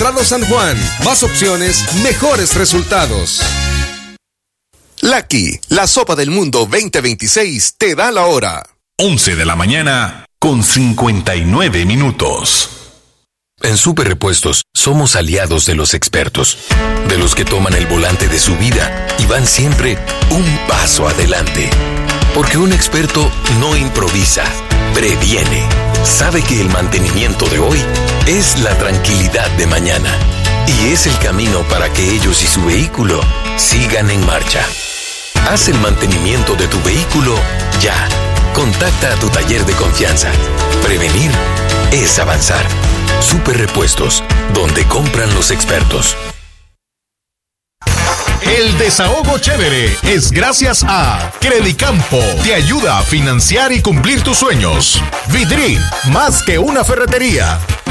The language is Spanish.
Autoestrado San Juan. Más opciones, mejores resultados. Lucky, la sopa del mundo 2026 te da la hora. 11 de la mañana con 59 minutos. En Super Repuestos somos aliados de los expertos, de los que toman el volante de su vida y van siempre un paso adelante. Porque un experto no improvisa, previene. Sabe que el mantenimiento de hoy es la tranquilidad de mañana. Y es el camino para que ellos y su vehículo sigan en marcha. Haz el mantenimiento de tu vehículo ya. Contacta a tu taller de confianza. Prevenir es avanzar. Super Repuestos, donde compran los expertos. El desahogo chévere es gracias a Credicampo. Te ayuda a financiar y cumplir tus sueños. Vidrim, más que una ferretería.